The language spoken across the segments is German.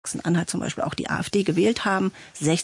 Sachsen-Anhalt zum Beispiel auch die AfD gewählt haben,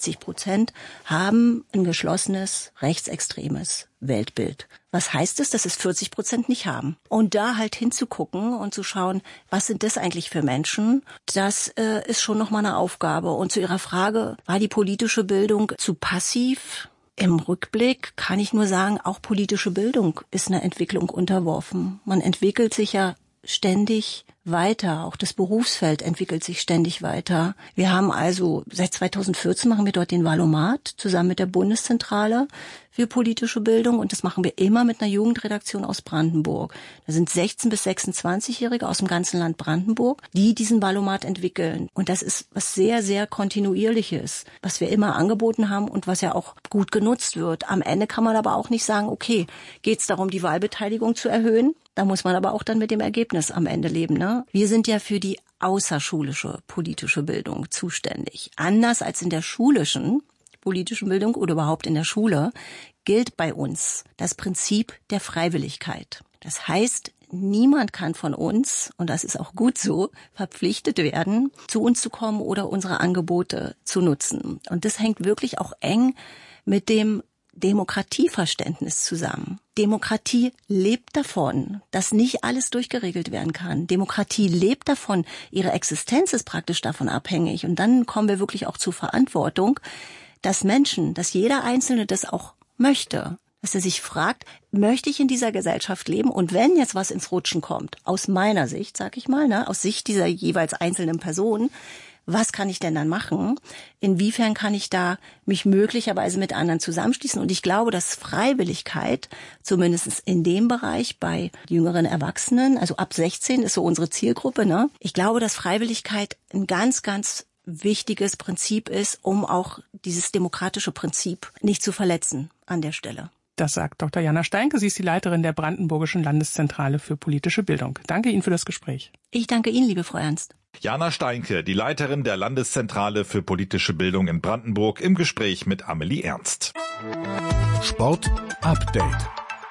60%, haben ein geschlossenes, rechtsextremes Weltbild. Was heißt es, dass es 40% nicht haben? Und da halt hinzugucken und zu schauen, was sind das eigentlich für Menschen, das ist schon nochmal eine Aufgabe. Und zu Ihrer Frage, war die politische Bildung zu passiv? Im Rückblick kann ich nur sagen, auch politische Bildung ist einer Entwicklung unterworfen. Man entwickelt sich ja ständig weiter. Auch das Berufsfeld entwickelt sich ständig weiter. Wir haben also, seit 2014 machen wir dort den Valomat zusammen mit der Bundeszentrale für politische Bildung und das machen wir immer mit einer Jugendredaktion aus Brandenburg. Da sind 16- bis 26-Jährige aus dem ganzen Land Brandenburg, die diesen Valomat entwickeln. Und das ist was sehr, sehr Kontinuierliches, was wir immer angeboten haben und was ja auch gut genutzt wird. Am Ende kann man aber auch nicht sagen, okay, geht es darum, die Wahlbeteiligung zu erhöhen? Da muss man aber auch dann mit dem Ergebnis am Ende leben, ne? Wir sind ja für die außerschulische politische Bildung zuständig. Anders als in der schulischen politischen Bildung oder überhaupt in der Schule gilt bei uns das Prinzip der Freiwilligkeit. Das heißt, niemand kann von uns, und das ist auch gut so, verpflichtet werden, zu uns zu kommen oder unsere Angebote zu nutzen. Und das hängt wirklich auch eng mit dem Demokratieverständnis zusammen. Demokratie lebt davon, dass nicht alles durchgeregelt werden kann. Demokratie lebt davon, ihre Existenz ist praktisch davon abhängig. Und dann kommen wir wirklich auch zur Verantwortung, dass Menschen, dass jeder Einzelne das auch möchte. Dass er sich fragt, möchte ich in dieser Gesellschaft leben? Und wenn jetzt was ins Rutschen kommt, aus meiner Sicht, sag ich mal, aus Sicht dieser jeweils einzelnen Person, was kann ich denn dann machen? Inwiefern kann ich da mich möglicherweise mit anderen zusammenschließen? Und ich glaube, dass Freiwilligkeit, zumindest in dem Bereich bei jüngeren Erwachsenen, also ab 16 ist so unsere Zielgruppe, ne? Ich glaube, dass Freiwilligkeit ein ganz, ganz wichtiges Prinzip ist, um auch dieses demokratische Prinzip nicht zu verletzen an der Stelle. Das sagt Dr. Jana Steinke. Sie ist die Leiterin der Brandenburgischen Landeszentrale für politische Bildung. Danke Ihnen für das Gespräch. Ich danke Ihnen, liebe Frau Ernst. Jana Steinke, die Leiterin der Landeszentrale für politische Bildung in Brandenburg, im Gespräch mit Amelie Ernst. Sport Update.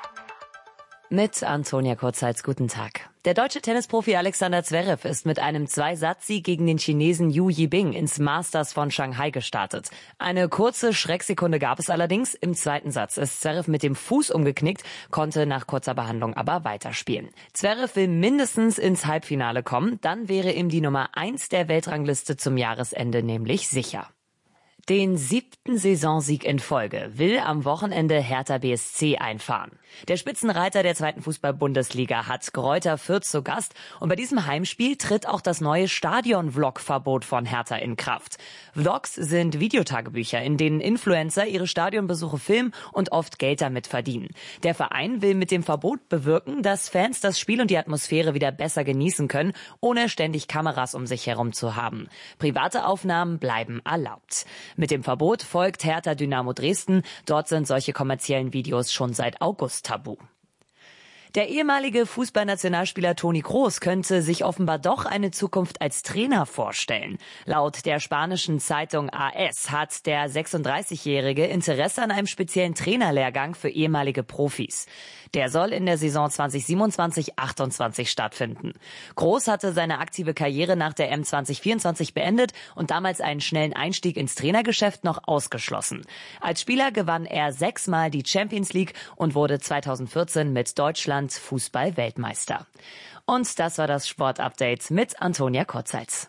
Mit Antonia Kurzheits, guten Tag. Der deutsche Tennisprofi Alexander Zverev ist mit einem 2-Satz-Sieg gegen den Chinesen Yu Yibing ins Masters von Shanghai gestartet. Eine kurze Schrecksekunde gab es allerdings. Im zweiten Satz ist Zverev mit dem Fuß umgeknickt, konnte nach kurzer Behandlung aber weiterspielen. Zverev will mindestens ins Halbfinale kommen, dann wäre ihm die Nummer 1 der Weltrangliste zum Jahresende nämlich sicher. Den 7. Saisonsieg in Folge will am Wochenende Hertha BSC einfahren. Der Spitzenreiter der 2. Fußball-Bundesliga hat Greuther Fürth zu Gast und bei diesem Heimspiel tritt auch das neue Stadion-Vlog-Verbot von Hertha in Kraft. Vlogs sind Videotagebücher, in denen Influencer ihre Stadionbesuche filmen und oft Geld damit verdienen. Der Verein will mit dem Verbot bewirken, dass Fans das Spiel und die Atmosphäre wieder besser genießen können, ohne ständig Kameras um sich herum zu haben. Private Aufnahmen bleiben erlaubt. Mit dem Verbot folgt Hertha Dynamo Dresden. Dort sind solche kommerziellen Videos schon seit August tabu. Der ehemalige Fußballnationalspieler Toni Kroos könnte sich offenbar doch eine Zukunft als Trainer vorstellen. Laut der spanischen Zeitung AS hat der 36-Jährige Interesse an einem speziellen Trainerlehrgang für ehemalige Profis. Der soll in der Saison 2027/28 stattfinden. Kroos hatte seine aktive Karriere nach der EM 2024 beendet und damals einen schnellen Einstieg ins Trainergeschäft noch ausgeschlossen. Als Spieler gewann er 6-mal die Champions League und wurde 2014 mit Deutschland Fußball-Weltmeister. Und das war das Sportupdate mit Antonia Kurzheits.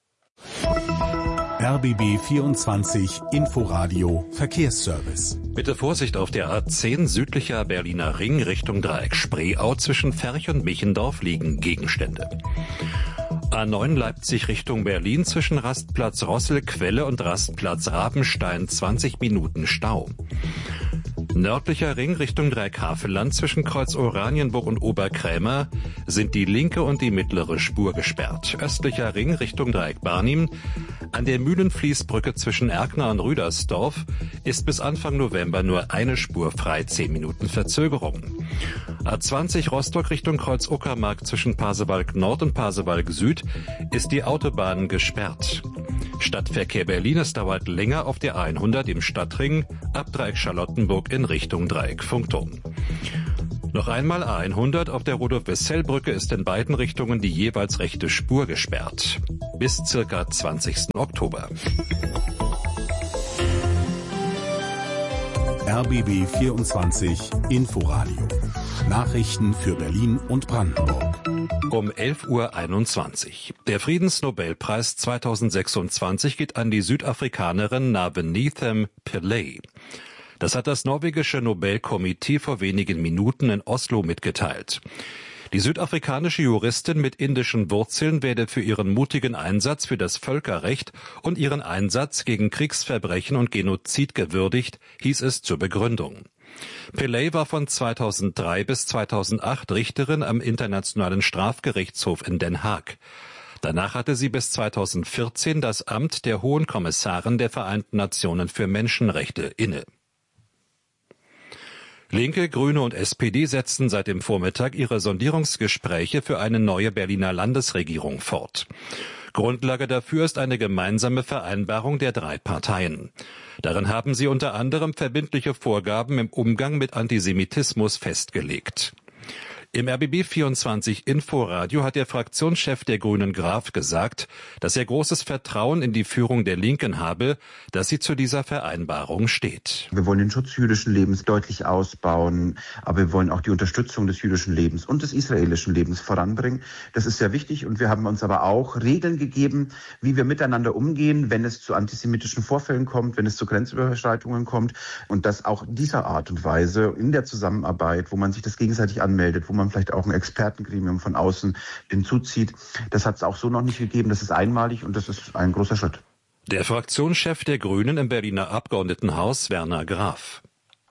RBB 24 Inforadio Verkehrsservice. Bitte Vorsicht auf der A10 südlicher Berliner Ring Richtung Dreieck Spreeau. Zwischen Ferch und Michendorf liegen Gegenstände. A9 Leipzig Richtung Berlin zwischen Rastplatz Rossel-Quelle und Rastplatz Rabenstein 20 Minuten Stau. Nördlicher Ring Richtung Dreieck-Havelland zwischen Kreuz Oranienburg und Oberkrämer sind die linke und die mittlere Spur gesperrt. Östlicher Ring Richtung Dreieck-Barnim an der Mühlenfließbrücke zwischen Erkner und Rüdersdorf ist bis Anfang November nur eine Spur frei, 10 Minuten Verzögerung. A20 Rostock Richtung Kreuz Uckermark zwischen Pasewalk Nord und Pasewalk Süd ist die Autobahn gesperrt. Stadtverkehr Berlin, es dauert länger auf der A100 im Stadtring ab Dreieck Charlottenburg in Richtung Dreieck Funkturm. Noch einmal A100 auf der Rudolf-Wessel-Brücke ist in beiden Richtungen die jeweils rechte Spur gesperrt. Bis circa 20. Oktober. RBB 24 Inforadio. Nachrichten für Berlin und Brandenburg. Um 11:21 Uhr. Der Friedensnobelpreis 2026 geht an die Südafrikanerin Navenethem Pillay. Das hat das norwegische Nobelkomitee vor wenigen Minuten in Oslo mitgeteilt. Die südafrikanische Juristin mit indischen Wurzeln werde für ihren mutigen Einsatz für das Völkerrecht und ihren Einsatz gegen Kriegsverbrechen und Genozid gewürdigt, hieß es zur Begründung. Pillay war von 2003 bis 2008 Richterin am Internationalen Strafgerichtshof in Den Haag. Danach hatte sie bis 2014 das Amt der Hohen Kommissarin der Vereinten Nationen für Menschenrechte inne. Linke, Grüne und SPD setzten seit dem Vormittag ihre Sondierungsgespräche für eine neue Berliner Landesregierung fort. Grundlage dafür ist eine gemeinsame Vereinbarung der drei Parteien. Darin haben sie unter anderem verbindliche Vorgaben im Umgang mit Antisemitismus festgelegt. Im RBB 24 Inforadio hat der Fraktionschef der Grünen Graf gesagt, dass er großes Vertrauen in die Führung der Linken habe, dass sie zu dieser Vereinbarung steht. Wir wollen den Schutz jüdischen Lebens deutlich ausbauen, aber wir wollen auch die Unterstützung des jüdischen Lebens und des israelischen Lebens voranbringen. Das ist sehr wichtig und wir haben uns aber auch Regeln gegeben, wie wir miteinander umgehen, wenn es zu antisemitischen Vorfällen kommt, wenn es zu Grenzüberschreitungen kommt und dass auch dieser Art und Weise in der Zusammenarbeit, wo man sich das gegenseitig anmeldet, wo man vielleicht auch ein Expertengremium von außen hinzuzieht. Das hat es auch so noch nicht gegeben. Das ist einmalig und das ist ein großer Schritt. Der Fraktionschef der Grünen im Berliner Abgeordnetenhaus, Werner Graf.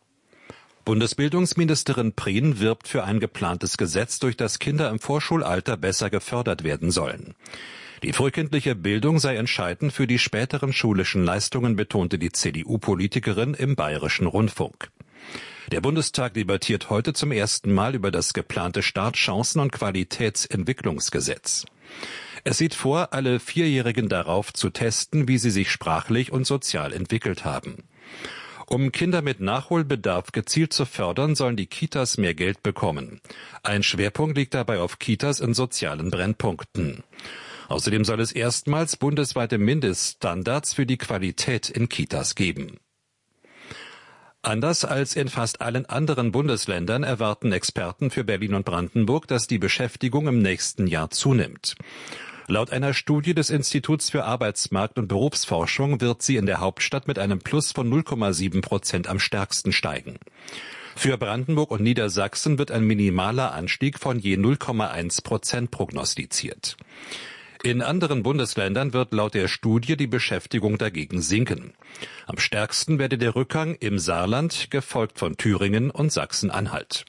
Bundesbildungsministerin Prien wirbt für ein geplantes Gesetz, durch das Kinder im Vorschulalter besser gefördert werden sollen. Die frühkindliche Bildung sei entscheidend für die späteren schulischen Leistungen, betonte die CDU-Politikerin im Bayerischen Rundfunk. Der Bundestag debattiert heute zum ersten Mal über das geplante Startchancen- und Qualitätsentwicklungsgesetz. Es sieht vor, alle Vierjährigen darauf zu testen, wie sie sich sprachlich und sozial entwickelt haben. Um Kinder mit Nachholbedarf gezielt zu fördern, sollen die Kitas mehr Geld bekommen. Ein Schwerpunkt liegt dabei auf Kitas in sozialen Brennpunkten. Außerdem soll es erstmals bundesweite Mindeststandards für die Qualität in Kitas geben. Anders als in fast allen anderen Bundesländern erwarten Experten für Berlin und Brandenburg, dass die Beschäftigung im nächsten Jahr zunimmt. Laut einer Studie des Instituts für Arbeitsmarkt- und Berufsforschung wird sie in der Hauptstadt mit einem Plus von 0,7% am stärksten steigen. Für Brandenburg und Niedersachsen wird ein minimaler Anstieg von je 0,1% prognostiziert. In anderen Bundesländern wird laut der Studie die Beschäftigung dagegen sinken. Am stärksten werde der Rückgang im Saarland, gefolgt von Thüringen und Sachsen-Anhalt.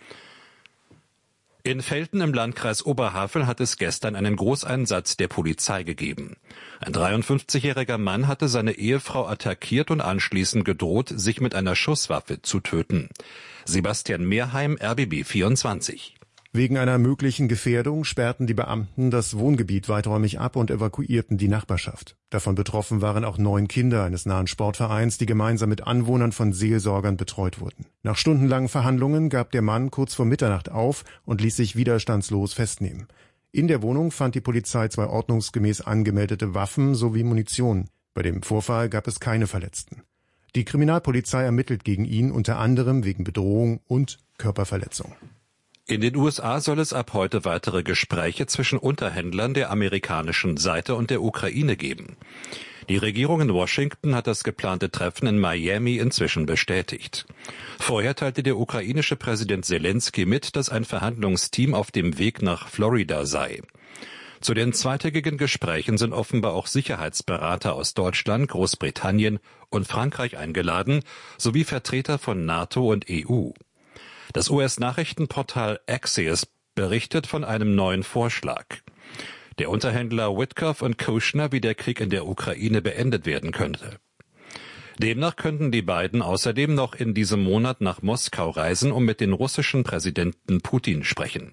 In Velten im Landkreis Oberhavel hat es gestern einen Großeinsatz der Polizei gegeben. Ein 53-jähriger Mann hatte seine Ehefrau attackiert und anschließend gedroht, sich mit einer Schusswaffe zu töten. Sebastian Mehrheim, RBB 24. Wegen einer möglichen Gefährdung sperrten die Beamten das Wohngebiet weiträumig ab und evakuierten die Nachbarschaft. Davon betroffen waren auch 9 Kinder eines nahen Sportvereins, die gemeinsam mit Anwohnern von Seelsorgern betreut wurden. Nach stundenlangen Verhandlungen gab der Mann kurz vor Mitternacht auf und ließ sich widerstandslos festnehmen. In der Wohnung fand die Polizei 2 ordnungsgemäß angemeldete Waffen sowie Munition. Bei dem Vorfall gab es keine Verletzten. Die Kriminalpolizei ermittelt gegen ihn unter anderem wegen Bedrohung und Körperverletzung. In den USA soll es ab heute weitere Gespräche zwischen Unterhändlern der amerikanischen Seite und der Ukraine geben. Die Regierung in Washington hat das geplante Treffen in Miami inzwischen bestätigt. Vorher teilte der ukrainische Präsident Zelensky mit, dass ein Verhandlungsteam auf dem Weg nach Florida sei. Zu den zweitägigen Gesprächen sind offenbar auch Sicherheitsberater aus Deutschland, Großbritannien und Frankreich eingeladen, sowie Vertreter von NATO und EU. Das US-Nachrichtenportal Axios berichtet von einem neuen Vorschlag. Der Unterhändler Witkoff und Kushner, wie der Krieg in der Ukraine beendet werden könnte. Demnach könnten die beiden außerdem noch in diesem Monat nach Moskau reisen, um mit dem russischen Präsidenten Putin sprechen.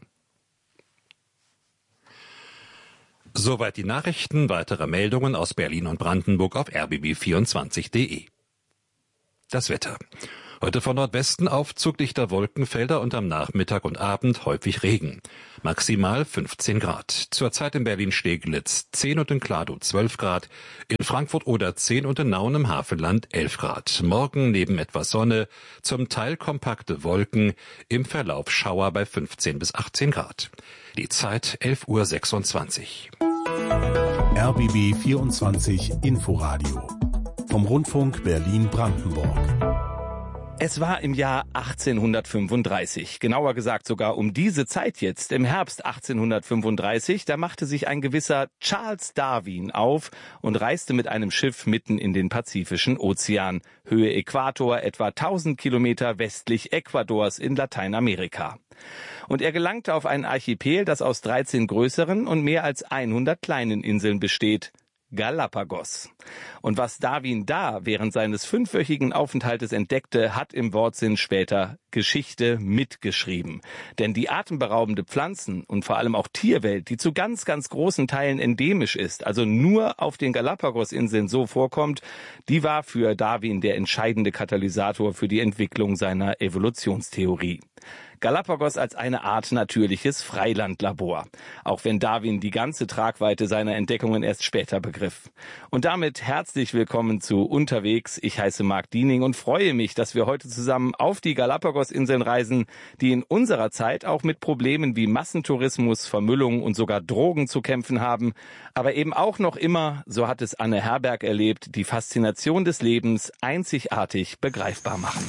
Soweit die Nachrichten. Weitere Meldungen aus Berlin und Brandenburg auf rbb24.de. Das Wetter. Heute von Nordwesten Aufzug dichter Wolkenfelder und am Nachmittag und Abend häufig Regen. Maximal 15 Grad. Zurzeit in Berlin-Steglitz 10 und in Kladow 12 Grad. In Frankfurt-Oder 10 und in Nauen im Havelland 11 Grad. Morgen neben etwas Sonne, zum Teil kompakte Wolken, im Verlauf Schauer bei 15 bis 18 Grad. Die Zeit 11:26 Uhr. RBB 24 Inforadio vom Rundfunk Berlin-Brandenburg. Es war im Jahr 1835, genauer gesagt sogar um diese Zeit jetzt, im Herbst 1835, da machte sich ein gewisser Charles Darwin auf und reiste mit einem Schiff mitten in den Pazifischen Ozean, Höhe Äquator, etwa 1000 Kilometer westlich Ecuadors in Lateinamerika. Und er gelangte auf einen Archipel, das aus 13 größeren und mehr als 100 kleinen Inseln besteht. Galapagos. Und was Darwin da während seines 5-wöchigen Aufenthaltes entdeckte, hat im Wortsinn später Geschichte mitgeschrieben. Denn die atemberaubende Pflanzen- und vor allem auch Tierwelt, die zu ganz, ganz großen Teilen endemisch ist, also nur auf den Galapagos-Inseln so vorkommt, die war für Darwin der entscheidende Katalysator für die Entwicklung seiner Evolutionstheorie. Galapagos als eine Art natürliches Freilandlabor, auch wenn Darwin die ganze Tragweite seiner Entdeckungen erst später begriff. Und damit herzlich willkommen zu Unterwegs. Ich heiße Marc Diening und freue mich, dass wir heute zusammen auf die Galapagos-Inseln reisen, die in unserer Zeit auch mit Problemen wie Massentourismus, Vermüllung und sogar Drogen zu kämpfen haben, aber eben auch noch immer, so hat es Anne Herberg erlebt, die Faszination des Lebens einzigartig begreifbar machen.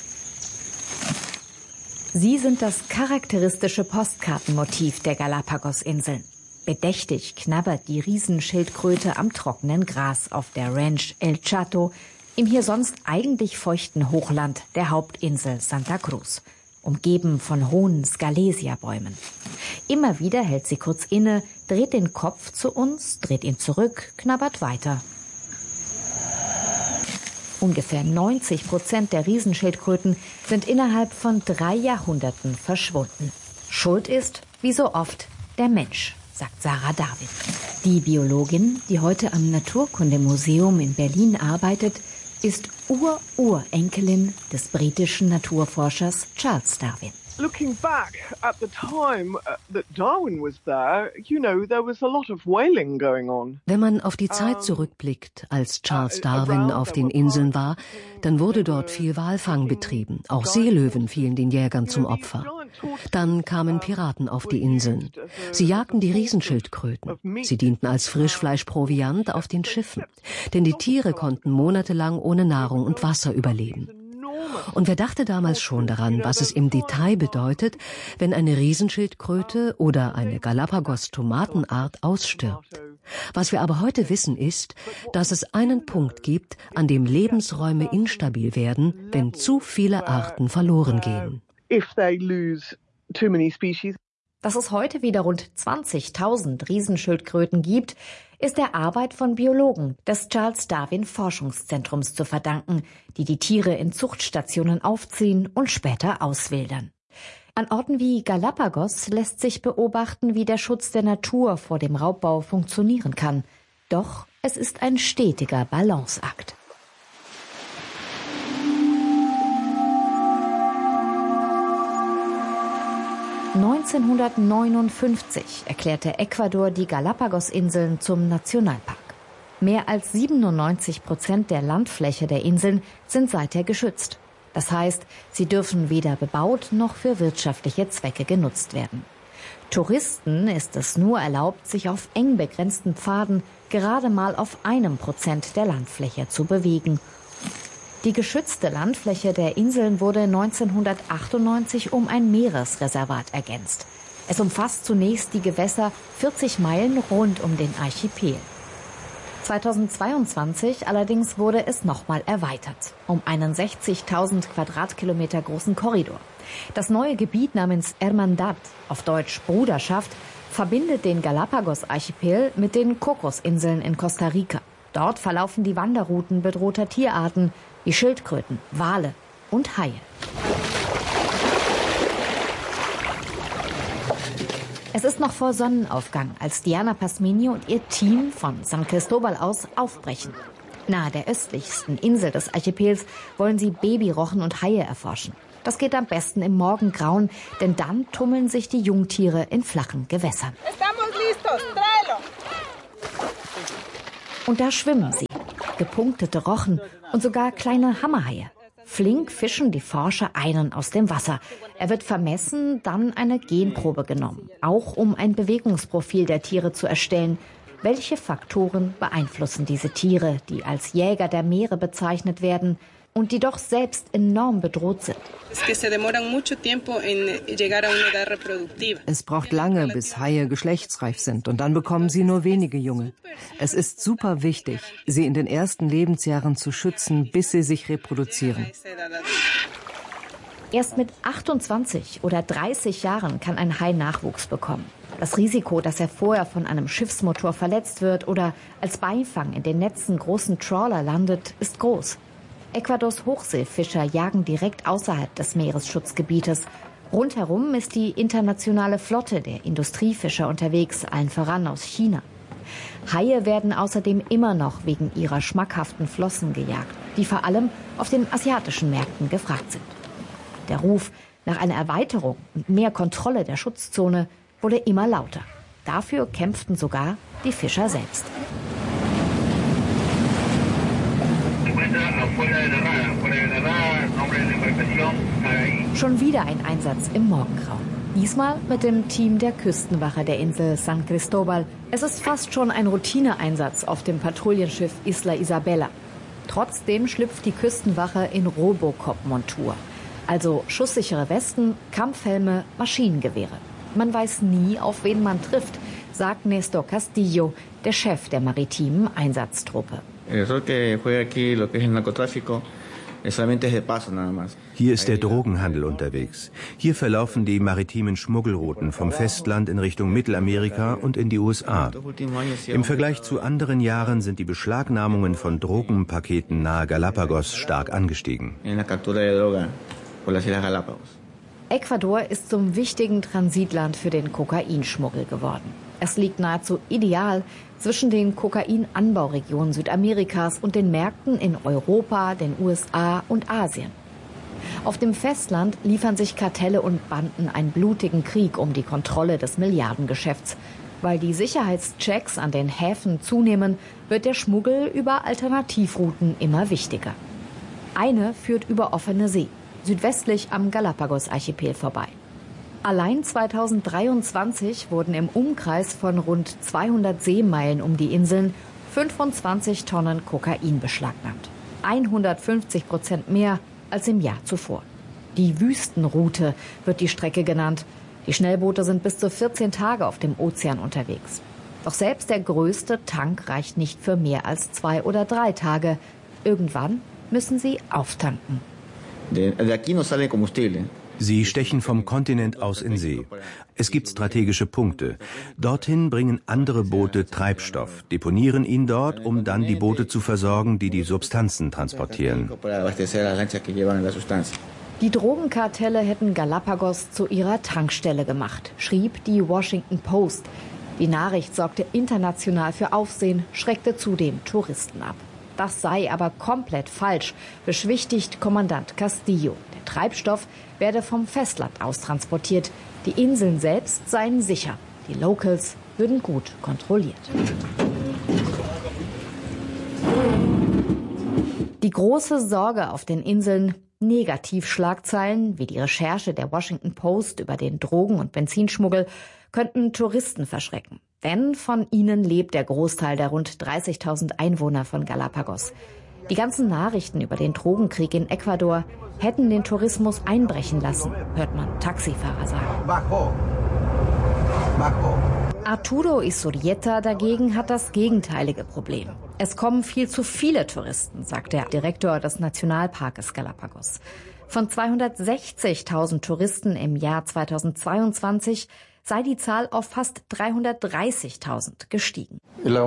Sie sind das charakteristische Postkartenmotiv der Galapagos-Inseln. Bedächtig knabbert die Riesenschildkröte am trockenen Gras auf der Ranch El Chato, im hier sonst eigentlich feuchten Hochland der Hauptinsel Santa Cruz, umgeben von hohen Scalesia-Bäumen. Immer wieder hält sie kurz inne, dreht den Kopf zu uns, dreht ihn zurück, knabbert weiter. Ungefähr 90% der Riesenschildkröten sind innerhalb von 3 Jahrhunderten verschwunden. Schuld ist, wie so oft, der Mensch, sagt Sarah David. Die Biologin, die heute am Naturkundemuseum in Berlin arbeitet, ist Urenkelin des britischen Naturforschers Charles Darwin. Looking back at the time that Darwin was there, there was a lot of whaling going on. Wenn man auf die Zeit zurückblickt, als Charles Darwin auf den Inseln war, dann wurde dort viel Walfang betrieben. Auch Seelöwen fielen den Jägern zum Opfer. Dann kamen Piraten auf die Inseln. Sie jagten die Riesenschildkröten. Sie dienten als Frischfleischproviant auf den Schiffen. Denn die Tiere konnten monatelang ohne Nahrung und Wasser überleben. Und wer dachte damals schon daran, was es im Detail bedeutet, wenn eine Riesenschildkröte oder eine Galapagos-Tomatenart ausstirbt? Was wir aber heute wissen ist, dass es einen Punkt gibt, an dem Lebensräume instabil werden, wenn zu viele Arten verloren gehen. Dass es heute wieder rund 20.000 Riesenschildkröten gibt, ist der Arbeit von Biologen des Charles Darwin Forschungszentrums zu verdanken, die die Tiere in Zuchtstationen aufziehen und später auswildern. An Orten wie Galapagos lässt sich beobachten, wie der Schutz der Natur vor dem Raubbau funktionieren kann. Doch es ist ein stetiger Balanceakt. (1959) erklärte Ecuador die Galapagos-Inseln zum Nationalpark. Mehr als 97% der Landfläche der Inseln sind seither geschützt. Das heißt, sie dürfen weder bebaut noch für wirtschaftliche Zwecke genutzt werden. Touristen ist es nur erlaubt, sich auf eng begrenzten Pfaden gerade mal auf 1% der Landfläche zu bewegen. Die geschützte Landfläche der Inseln wurde 1998 um ein Meeresreservat ergänzt. Es umfasst zunächst die Gewässer 40 Meilen rund um den Archipel. 2022 allerdings wurde es nochmal erweitert, um einen 60.000 Quadratkilometer großen Korridor. Das neue Gebiet namens Hermandad, auf Deutsch Bruderschaft, verbindet den Galapagos-Archipel mit den Cocos-Inseln in Costa Rica. Dort verlaufen die Wanderrouten bedrohter Tierarten wie Schildkröten, Wale und Haie. Es ist noch vor Sonnenaufgang, als Diana Pasminio und ihr Team von San Cristóbal aus aufbrechen. Nahe der östlichsten Insel des Archipels wollen sie Babyrochen und Haie erforschen. Das geht am besten im Morgengrauen, denn dann tummeln sich die Jungtiere in flachen Gewässern. Und da schwimmen sie, gepunktete Rochen und sogar kleine Hammerhaie. Flink fischen die Forscher einen aus dem Wasser. Er wird vermessen, dann eine Genprobe genommen, auch um ein Bewegungsprofil der Tiere zu erstellen. Welche Faktoren beeinflussen diese Tiere, die als Jäger der Meere bezeichnet werden und die doch selbst enorm bedroht sind? Es braucht lange, bis Haie geschlechtsreif sind und dann bekommen sie nur wenige Junge. Es ist super wichtig, sie in den ersten Lebensjahren zu schützen, bis sie sich reproduzieren. Erst mit 28 oder 30 Jahren kann ein Hai Nachwuchs bekommen. Das Risiko, dass er vorher von einem Schiffsmotor verletzt wird oder als Beifang in den Netzen großen Trawler landet, ist groß. Ecuadors Hochseefischer jagen direkt außerhalb des Meeresschutzgebietes. Rundherum ist die internationale Flotte der Industriefischer unterwegs, allen voran aus China. Haie werden außerdem immer noch wegen ihrer schmackhaften Flossen gejagt, die vor allem auf den asiatischen Märkten gefragt sind. Der Ruf nach einer Erweiterung und mehr Kontrolle der Schutzzone wurde immer lauter. Dafür kämpften sogar die Fischer selbst. Schon wieder ein Einsatz im Morgengrauen. Diesmal mit dem Team der Küstenwache der Insel San Cristóbal. Es ist fast schon ein Routineeinsatz auf dem Patrouillenschiff Isla Isabela. Trotzdem schlüpft die Küstenwache in Robocop-Montur. Also schusssichere Westen, Kampfhelme, Maschinengewehre. Man weiß nie, auf wen man trifft, sagt Néstor Castillo, der Chef der maritimen Einsatztruppe. Hier ist der Drogenhandel unterwegs. Hier verlaufen die maritimen Schmuggelrouten vom Festland in Richtung Mittelamerika und in die USA. Im Vergleich zu anderen Jahren sind die Beschlagnahmungen von Drogenpaketen nahe Galapagos stark angestiegen. Ecuador ist zum wichtigen Transitland für den Kokainschmuggel geworden. Es liegt nahezu ideal zwischen den Kokainanbauregionen Südamerikas und den Märkten in Europa, den USA und Asien. Auf dem Festland liefern sich Kartelle und Banden einen blutigen Krieg um die Kontrolle des Milliardengeschäfts. Weil die Sicherheitschecks an den Häfen zunehmen, wird der Schmuggel über Alternativrouten immer wichtiger. Eine führt über offene See, südwestlich am Galapagos-Archipel vorbei. Allein 2023 wurden im Umkreis von rund 200 Seemeilen um die Inseln 25 Tonnen Kokain beschlagnahmt. 150% mehr als im Jahr zuvor. Die Wüstenroute wird die Strecke genannt. Die Schnellboote sind bis zu 14 Tage auf dem Ozean unterwegs. Doch selbst der größte Tank reicht nicht für mehr als 2 oder 3 Tage. Irgendwann müssen sie auftanken. Sie stechen vom Kontinent aus in See. Es gibt strategische Punkte. Dorthin bringen andere Boote Treibstoff, deponieren ihn dort, um dann die Boote zu versorgen, die die Substanzen transportieren. Die Drogenkartelle hätten Galapagos zu ihrer Tankstelle gemacht, schrieb die Washington Post. Die Nachricht sorgte international für Aufsehen, schreckte zudem Touristen ab. Das sei aber komplett falsch, beschwichtigt Kommandant Castillo. Der Treibstoff werde vom Festland aus transportiert. Die Inseln selbst seien sicher. Die Locals würden gut kontrolliert. Die große Sorge auf den Inseln, Negativschlagzeilen wie die Recherche der Washington Post über den Drogen- und Benzinschmuggel, könnten Touristen verschrecken. Denn von ihnen lebt der Großteil der rund 30.000 Einwohner von Galapagos. Die ganzen Nachrichten über den Drogenkrieg in Ecuador hätten den Tourismus einbrechen lassen, hört man Taxifahrer sagen. Arturo Isurieta dagegen hat das gegenteilige Problem. Es kommen viel zu viele Touristen, sagt der Direktor des Nationalparkes Galapagos. Von 260.000 Touristen im Jahr 2022 sei die Zahl auf fast 330.000 gestiegen.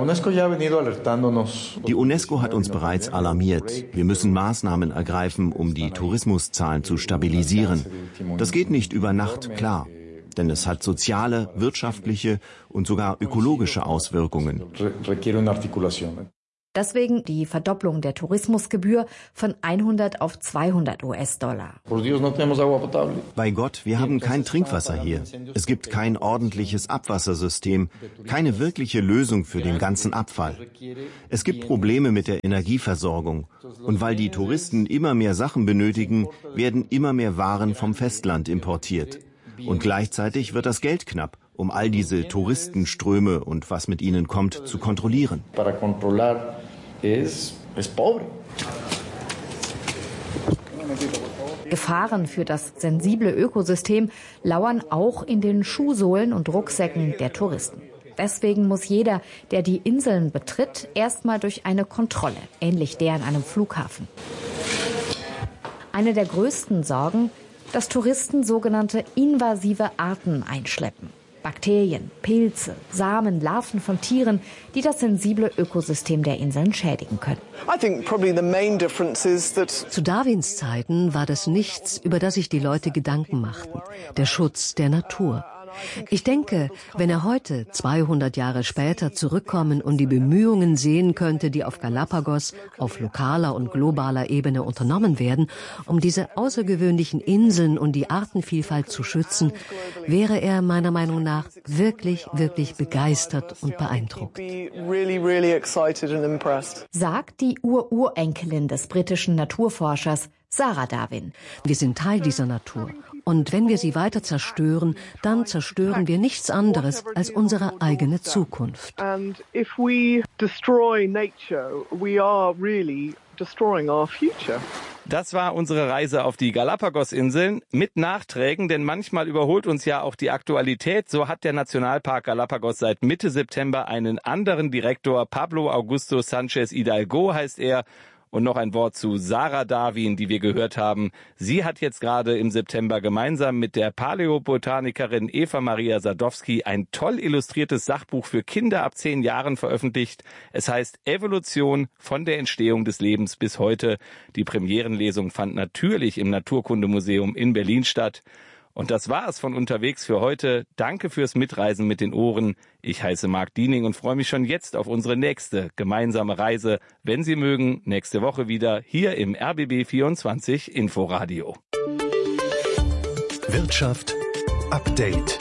Die UNESCO hat uns bereits alarmiert. Wir müssen Maßnahmen ergreifen, um die Tourismuszahlen zu stabilisieren. Das geht nicht über Nacht, klar. Denn es hat soziale, wirtschaftliche und sogar ökologische Auswirkungen. Deswegen die Verdopplung der Tourismusgebühr von 100 auf 200 US-Dollar. Bei Gott, wir haben kein Trinkwasser hier. Es gibt kein ordentliches Abwassersystem, keine wirkliche Lösung für den ganzen Abfall. Es gibt Probleme mit der Energieversorgung. Und weil die Touristen immer mehr Sachen benötigen, werden immer mehr Waren vom Festland importiert. Und gleichzeitig wird das Geld knapp, um all diese Touristenströme und was mit ihnen kommt, zu kontrollieren. Gefahren für das sensible Ökosystem lauern auch in den Schuhsohlen und Rucksäcken der Touristen. Deswegen muss jeder, der die Inseln betritt, erstmal durch eine Kontrolle, ähnlich der an einem Flughafen. Eine der größten Sorgen, dass Touristen sogenannte invasive Arten einschleppen. Bakterien, Pilze, Samen, Larven von Tieren, die das sensible Ökosystem der Inseln schädigen können. Zu Darwins Zeiten war das nichts, über das sich die Leute Gedanken machten. Der Schutz der Natur. Ich denke, wenn er heute, 200 Jahre später, zurückkommen und die Bemühungen sehen könnte, die auf Galapagos auf lokaler und globaler Ebene unternommen werden, um diese außergewöhnlichen Inseln und die Artenvielfalt zu schützen, wäre er meiner Meinung nach wirklich, wirklich begeistert und beeindruckt. Sagt die Ururenkelin des britischen Naturforschers Sarah Darwin. Wir sind Teil dieser Natur. Und wenn wir sie weiter zerstören, dann zerstören wir nichts anderes als unsere eigene Zukunft. Das war unsere Reise auf die Galapagos-Inseln mit Nachträgen, denn manchmal überholt uns ja auch die Aktualität. So hat der Nationalpark Galapagos seit Mitte September einen anderen Direktor. Pablo Augusto Sanchez Hidalgo heißt er. Und noch ein Wort zu Sarah Darwin, die wir gehört haben. Sie hat jetzt gerade im September gemeinsam mit der Paläobotanikerin Eva Maria Sadowski ein toll illustriertes Sachbuch für Kinder ab 10 Jahren veröffentlicht. Es heißt Evolution von der Entstehung des Lebens bis heute. Die Premierenlesung fand natürlich im Naturkundemuseum in Berlin statt. Und das war es von unterwegs für heute. Danke fürs Mitreisen mit den Ohren. Ich heiße Marc Diening und freue mich schon jetzt auf unsere nächste gemeinsame Reise. Wenn Sie mögen, nächste Woche wieder hier im RBB 24 Inforadio. Wirtschaft Update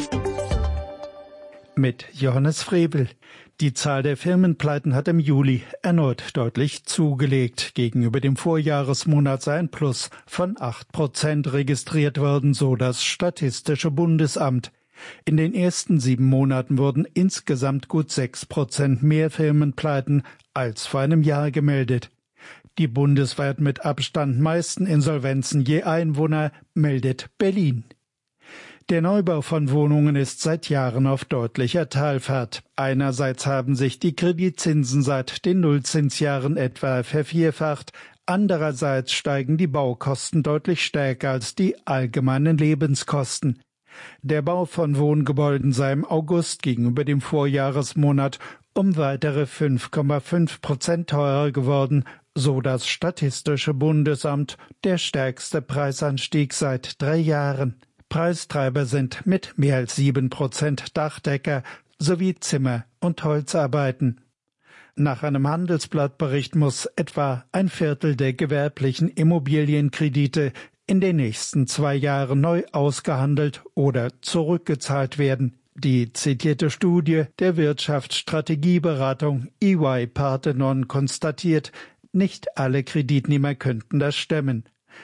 mit Johannes Frevel. Die Zahl der Firmenpleiten hat im Juli erneut deutlich zugelegt. Gegenüber dem Vorjahresmonat sei ein Plus von 8% registriert worden, so das Statistische Bundesamt. In den ersten 7 Monaten wurden insgesamt gut 6% mehr Firmenpleiten als vor einem Jahr gemeldet. Die bundesweit mit Abstand meisten Insolvenzen je Einwohner meldet Berlin. Der Neubau von Wohnungen ist seit Jahren auf deutlicher Talfahrt. Einerseits haben sich die Kreditzinsen seit den Nullzinsjahren etwa vervierfacht, andererseits steigen die Baukosten deutlich stärker als die allgemeinen Lebenskosten. Der Bau von Wohngebäuden sei im August gegenüber dem Vorjahresmonat um weitere 5,5% teurer geworden, so das Statistische Bundesamt, der stärkste Preisanstieg seit 3 Jahren. Preistreiber sind mit mehr als 7% Dachdecker sowie Zimmer- und Holzarbeiten. Nach einem Handelsblattbericht muss etwa ein Viertel der gewerblichen Immobilienkredite in den nächsten 2 Jahren neu ausgehandelt oder zurückgezahlt werden. Die zitierte Studie der Wirtschaftsstrategieberatung EY Parthenon konstatiert, nicht alle Kreditnehmer könnten das stemmen.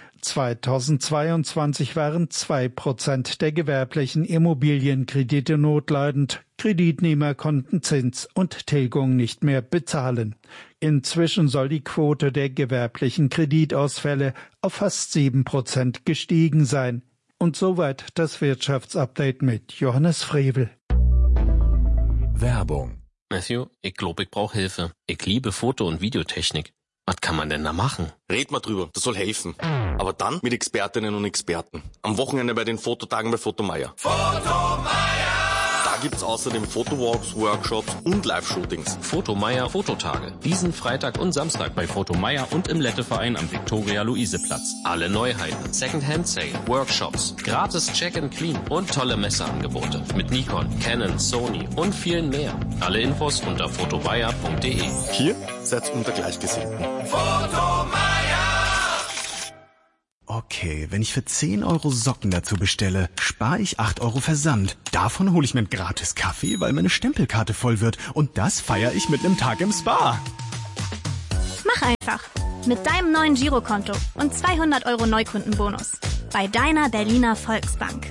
2022 waren 2% der gewerblichen Immobilienkredite notleidend. Kreditnehmer konnten Zins und Tilgung nicht mehr bezahlen. Inzwischen soll die Quote der gewerblichen Kreditausfälle auf fast 7% gestiegen sein. Und soweit das Wirtschaftsupdate mit Johannes Frevel. Werbung. Matthew, ich glaube, ich brauche Hilfe. Ich liebe Foto- und Videotechnik. Was kann man denn da machen? Red mal drüber, das soll helfen. Aber dann mit Expertinnen und Experten. Am Wochenende bei den Fototagen bei Fotomeier. Fotomeier! Da gibt's außerdem Fotowalks, Workshops und Live-Shootings. Fotomeier Fototage. Diesen Freitag und Samstag bei Fotomeier und im Letteverein am Viktoria-Luise-Platz. Alle Neuheiten, Second-Hand-Sale, Workshops, gratis Check and Clean und tolle Messeangebote mit Nikon, Canon, Sony und vielen mehr. Alle Infos unter fotomeier.de. Hier seid unter Gleichgesinnten. Okay, wenn ich für 10 Euro Socken dazu bestelle, spare ich 8 Euro Versand. Davon hole ich mir einen gratis Kaffee, weil meine Stempelkarte voll wird. Und das feiere ich mit einem Tag im Spa. Mach einfach. Mit deinem neuen Girokonto und 200 Euro Neukundenbonus. Bei deiner Berliner Volksbank.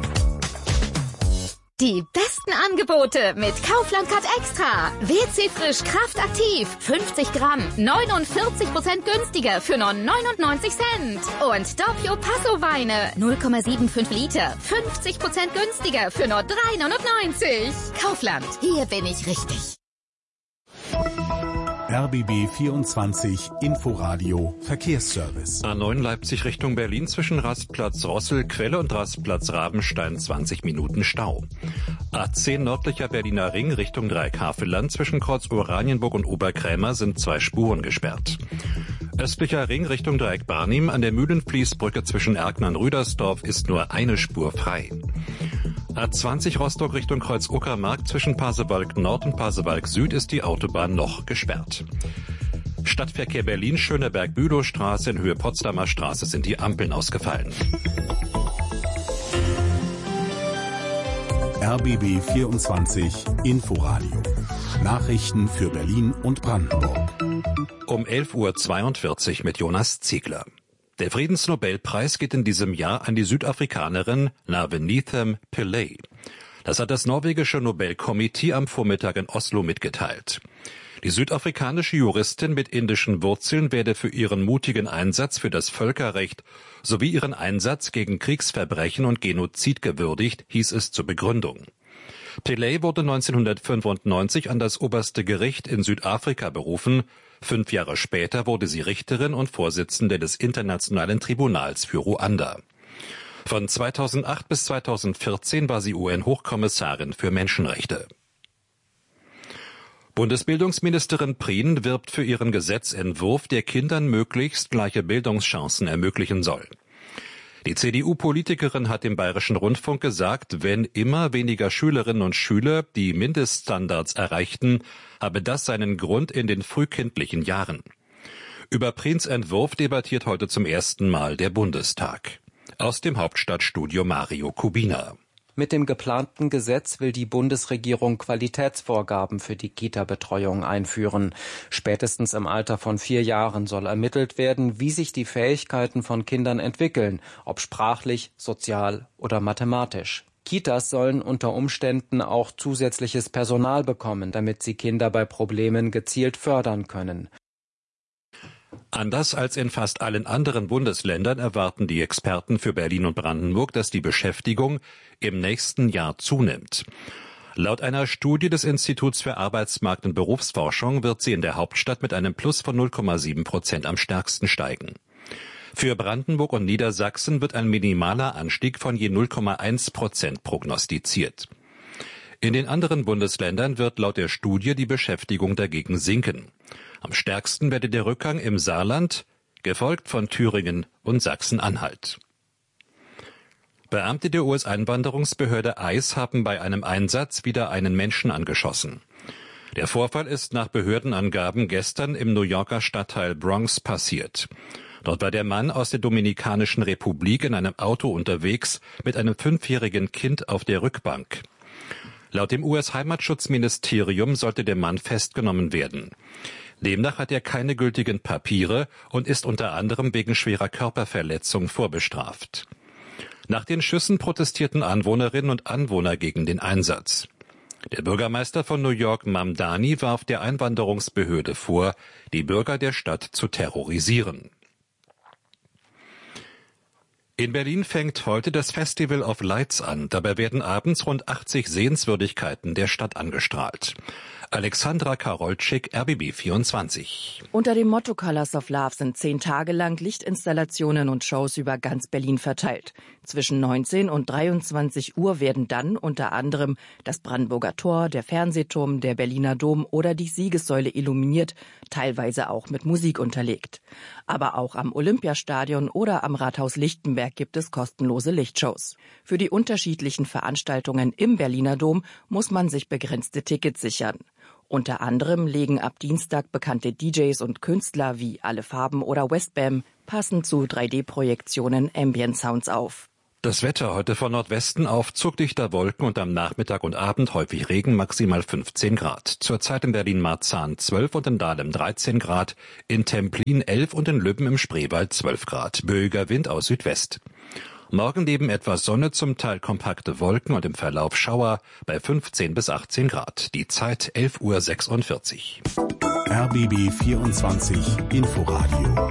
Die besten Angebote mit Kaufland Cut Extra. WC Frisch Kraft Aktiv. 50 Gramm. 49% günstiger für nur 99 Cent. Und Doppio Passo Weine. 0,75 Liter. 50% günstiger für nur 3,99. Kaufland. Hier bin ich richtig. RBB 24 Inforadio Verkehrsservice. A9 Leipzig Richtung Berlin zwischen Rastplatz Rossel, Quelle und Rastplatz Rabenstein 20 Minuten Stau. A10 nördlicher Berliner Ring Richtung Dreieck-Havelland zwischen Kreuz Oranienburg und Oberkrämer sind 2 Spuren gesperrt. Östlicher Ring Richtung Dreieck Barnim an der Mühlenfließbrücke zwischen Erkner und Rüdersdorf ist nur eine Spur frei. A20 Rostock Richtung Kreuz Uckermark zwischen Pasewalk Nord und Pasewalk Süd ist die Autobahn noch gesperrt. Stadtverkehr Berlin Schöneberg-Bülowstraße in Höhe Potsdamer Straße sind die Ampeln ausgefallen. RBB 24 Inforadio. Nachrichten für Berlin und Brandenburg. Um 11:42 Uhr mit Jonas Ziegler. Der Friedensnobelpreis geht in diesem Jahr an die Südafrikanerin Navenithem Pillay. Das hat das norwegische Nobelkomitee am Vormittag in Oslo mitgeteilt. Die südafrikanische Juristin mit indischen Wurzeln werde für ihren mutigen Einsatz für das Völkerrecht sowie ihren Einsatz gegen Kriegsverbrechen und Genozid gewürdigt, hieß es zur Begründung. Pillay wurde 1995 an das oberste Gericht in Südafrika berufen. 5 Jahre später wurde sie Richterin und Vorsitzende des Internationalen Tribunals für Ruanda. Von 2008 bis 2014 war sie UN-Hochkommissarin für Menschenrechte. Bundesbildungsministerin Prien wirbt für ihren Gesetzentwurf, der Kindern möglichst gleiche Bildungschancen ermöglichen soll. Die CDU-Politikerin hat dem Bayerischen Rundfunk gesagt, wenn immer weniger Schülerinnen und Schüler die Mindeststandards erreichten, habe das seinen Grund in den frühkindlichen Jahren. Über Priens Entwurf debattiert heute zum ersten Mal der Bundestag. Aus dem Hauptstadtstudio Mario Kubina. Mit dem geplanten Gesetz will die Bundesregierung Qualitätsvorgaben für die Kita-Betreuung einführen. Spätestens im Alter von 4 Jahren soll ermittelt werden, wie sich die Fähigkeiten von Kindern entwickeln, ob sprachlich, sozial oder mathematisch. Kitas sollen unter Umständen auch zusätzliches Personal bekommen, damit sie Kinder bei Problemen gezielt fördern können. Anders als in fast allen anderen Bundesländern erwarten die Experten für Berlin und Brandenburg, dass die Beschäftigung im nächsten Jahr zunimmt. Laut einer Studie des Instituts für Arbeitsmarkt- und Berufsforschung wird sie in der Hauptstadt mit einem Plus von 0,7% am stärksten steigen. Für Brandenburg und Niedersachsen wird ein minimaler Anstieg von je 0,1% prognostiziert. In den anderen Bundesländern wird laut der Studie die Beschäftigung dagegen sinken. Am stärksten werde der Rückgang im Saarland, gefolgt von Thüringen und Sachsen-Anhalt. Beamte der US-Einwanderungsbehörde ICE haben bei einem Einsatz wieder einen Menschen angeschossen. Der Vorfall ist nach Behördenangaben gestern im New Yorker Stadtteil Bronx passiert. Dort war der Mann aus der Dominikanischen Republik in einem Auto unterwegs mit einem 5-jährigen Kind auf der Rückbank. Laut dem US-Heimatschutzministerium sollte der Mann festgenommen werden. Demnach hat er keine gültigen Papiere und ist unter anderem wegen schwerer Körperverletzung vorbestraft. Nach den Schüssen protestierten Anwohnerinnen und Anwohner gegen den Einsatz. Der Bürgermeister von New York, Mamdani, warf der Einwanderungsbehörde vor, die Bürger der Stadt zu terrorisieren. In Berlin fängt heute das Festival of Lights an. Dabei werden abends rund 80 Sehenswürdigkeiten der Stadt angestrahlt. Alexandra Karolczyk, RBB 24. Unter dem Motto Colors of Love sind 10 Tage lang Lichtinstallationen und Shows über ganz Berlin verteilt. Zwischen 19 und 23 Uhr werden dann unter anderem das Brandenburger Tor, der Fernsehturm, der Berliner Dom oder die Siegessäule illuminiert, teilweise auch mit Musik unterlegt. Aber auch am Olympiastadion oder am Rathaus Lichtenberg gibt es kostenlose Lichtshows. Für die unterschiedlichen Veranstaltungen im Berliner Dom muss man sich begrenzte Tickets sichern. Unter anderem legen ab Dienstag bekannte DJs und Künstler wie Alle Farben oder Westbam passend zu 3D-Projektionen Ambient Sounds auf. Das Wetter heute von Nordwesten auf zugdichter Wolken und am Nachmittag und Abend häufig Regen, maximal 15 Grad. Zurzeit in Berlin-Marzahn 12 und in Dahlem 13 Grad, in Templin 11 und in Lübben im Spreewald 12 Grad. Böiger Wind aus Südwest. Morgen neben etwas Sonne, zum Teil kompakte Wolken und im Verlauf Schauer bei 15 bis 18 Grad. Die Zeit 11:46 Uhr. RBB 24 Inforadio.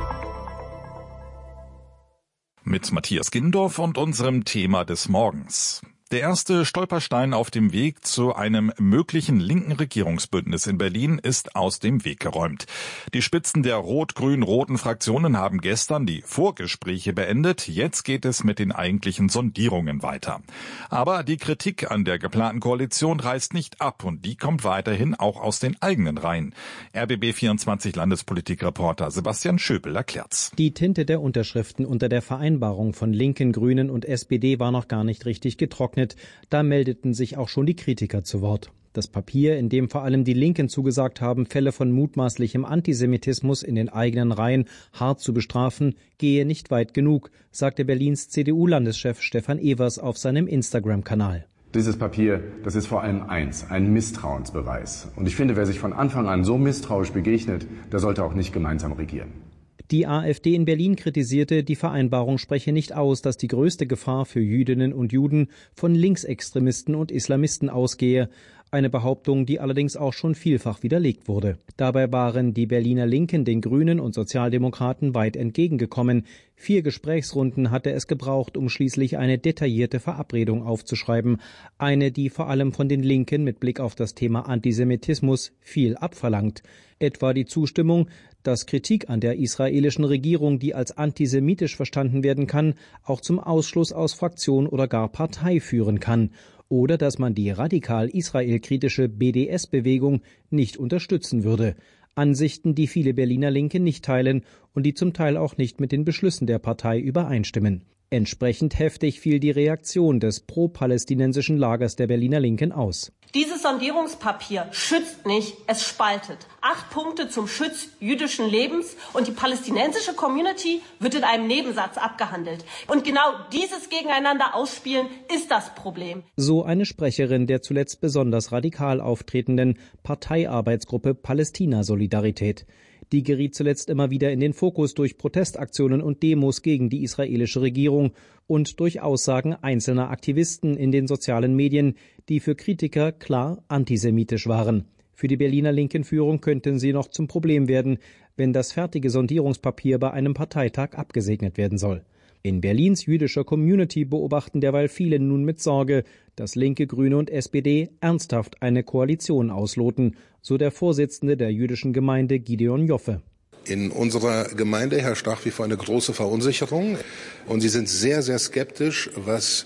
Mit Matthias Gindorf und unserem Thema des Morgens. Der erste Stolperstein auf dem Weg zu einem möglichen linken Regierungsbündnis in Berlin ist aus dem Weg geräumt. Die Spitzen der rot-grün-roten Fraktionen haben gestern die Vorgespräche beendet. Jetzt geht es mit den eigentlichen Sondierungen weiter. Aber die Kritik an der geplanten Koalition reißt nicht ab und die kommt weiterhin auch aus den eigenen Reihen. RBB 24 Landespolitikreporter Sebastian Schöbel erklärt's. Die Tinte der Unterschriften unter der Vereinbarung von Linken, Grünen und SPD war noch gar nicht richtig getrocknet. Da meldeten sich auch schon die Kritiker zu Wort. Das Papier, in dem vor allem die Linken zugesagt haben, Fälle von mutmaßlichem Antisemitismus in den eigenen Reihen hart zu bestrafen, gehe nicht weit genug, sagte Berlins CDU-Landeschef Stefan Evers auf seinem Instagram-Kanal. Dieses Papier, das ist vor allem eins, ein Misstrauensbeweis. Und ich finde, wer sich von Anfang an so misstrauisch begegnet, der sollte auch nicht gemeinsam regieren. Die AfD in Berlin kritisierte, die Vereinbarung spreche nicht aus, dass die größte Gefahr für Jüdinnen und Juden von Linksextremisten und Islamisten ausgehe. Eine Behauptung, die allerdings auch schon vielfach widerlegt wurde. Dabei waren die Berliner Linken den Grünen und Sozialdemokraten weit entgegengekommen. 4 Gesprächsrunden hatte es gebraucht, um schließlich eine detaillierte Verabredung aufzuschreiben. Eine, die vor allem von den Linken mit Blick auf das Thema Antisemitismus viel abverlangt. Etwa die Zustimmung, dass Kritik an der israelischen Regierung, die als antisemitisch verstanden werden kann, auch zum Ausschluss aus Fraktion oder gar Partei führen kann. Oder dass man die radikal israelkritische BDS-Bewegung nicht unterstützen würde. Ansichten, die viele Berliner Linke nicht teilen und die zum Teil auch nicht mit den Beschlüssen der Partei übereinstimmen. Entsprechend heftig fiel die Reaktion des pro-palästinensischen Lagers der Berliner Linken aus. Dieses Sondierungspapier schützt nicht, es spaltet. 8 Punkte zum Schutz jüdischen Lebens und die palästinensische Community wird in einem Nebensatz abgehandelt. Und genau dieses Gegeneinander ausspielen ist das Problem. So eine Sprecherin der zuletzt besonders radikal auftretenden Parteiarbeitsgruppe Palästina-Solidarität. Die geriet zuletzt immer wieder in den Fokus durch Protestaktionen und Demos gegen die israelische Regierung und durch Aussagen einzelner Aktivisten in den sozialen Medien, die für Kritiker klar antisemitisch waren. Für die Berliner linken Führung könnten sie noch zum Problem werden, wenn das fertige Sondierungspapier bei einem Parteitag abgesegnet werden soll. In Berlins jüdischer Community beobachten derweil viele nun mit Sorge, dass Linke, Grüne und SPD ernsthaft eine Koalition ausloten, so der Vorsitzende der jüdischen Gemeinde Gideon Joffe. In unserer Gemeinde herrscht nach wie vor eine große Verunsicherung und sie sind sehr, sehr skeptisch, was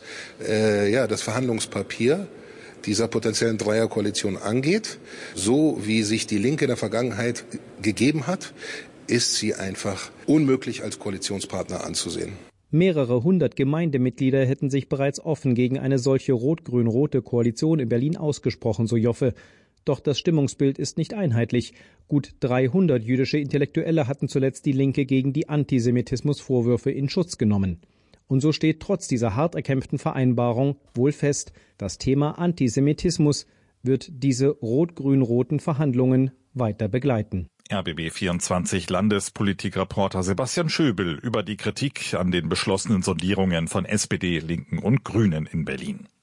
das Verhandlungspapier dieser potenziellen Dreierkoalition angeht. So wie sich die Linke in der Vergangenheit gegeben hat, ist sie einfach unmöglich als Koalitionspartner anzusehen. Mehrere 100 Gemeindemitglieder hätten sich bereits offen gegen eine solche rot-grün-rote Koalition in Berlin ausgesprochen, so Joffe. Doch das Stimmungsbild ist nicht einheitlich. Gut 300 jüdische Intellektuelle hatten zuletzt die Linke gegen die Antisemitismusvorwürfe in Schutz genommen. Und so steht trotz dieser hart erkämpften Vereinbarung wohl fest, das Thema Antisemitismus wird diese rot-grün-roten Verhandlungen weiter begleiten. RBB 24 Landespolitikreporter Sebastian Schöbel über die Kritik an den beschlossenen Sondierungen von SPD, Linken und Grünen in Berlin.